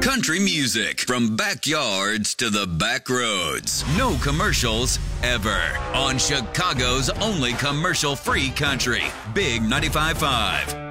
Country music from backyards to the back roads. No commercials ever. On Chicago's only commercial-free country. Big 95.5.